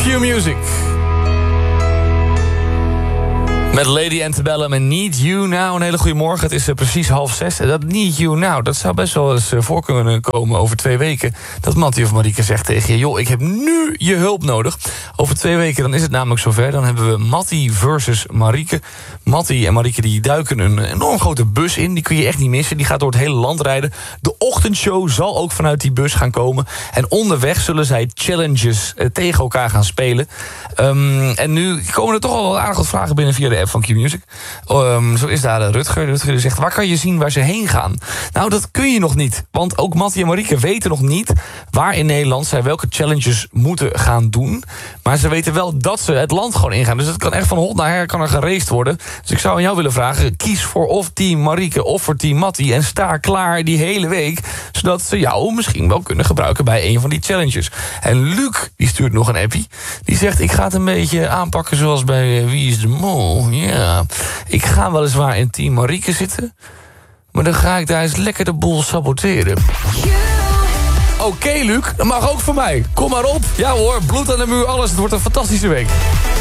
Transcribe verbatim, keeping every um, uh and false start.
Q-Music. Met Lady Antebellum en Need You Now. Een hele goede morgen. Het is uh, precies half zes. En dat Need You Now, dat zou best wel eens uh, voor kunnen komen over twee weken. Dat Mattie of Marieke zegt tegen je: joh, ik heb nu je hulp nodig. Over twee weken dan is het namelijk zover. Dan hebben we Mattie versus Marieke. Mattie en Marieke die duiken een enorm grote bus in. Die kun je echt niet missen. Die gaat door het hele land rijden. De ochtendshow zal ook vanuit die bus gaan komen. En onderweg zullen zij challenges uh, tegen elkaar gaan spelen. Um, en nu komen er toch al wel aardig wat vragen binnen via de app van Q-Music. Um, zo is daar uh, Rutger. Rutger zegt: waar kan je zien waar ze heen gaan? Nou, dat kun je nog niet. Want ook Mattie en Marieke weten nog niet waar in Nederland zij welke challenges moeten gaan doen. Maar ze weten wel dat ze het land gewoon ingaan. Dus het kan echt van hot naar her kan er geraced worden. Dus ik zou aan jou willen vragen: kies voor of team Marieke of voor team Mattie. En sta klaar die hele week. Zodat ze jou misschien wel kunnen gebruiken bij een van die challenges. En Luc, die stuurt nog een appie. Die zegt: ik ga het een beetje aanpakken zoals bij uh, Wie is de Mol. Ja, ik ga weliswaar in team Marieke zitten. Maar dan ga ik daar eens lekker de boel saboteren. Oké, okay, Luc, dat mag ook voor mij. Kom maar op. Ja hoor, bloed aan de muur, alles. Het wordt een fantastische week.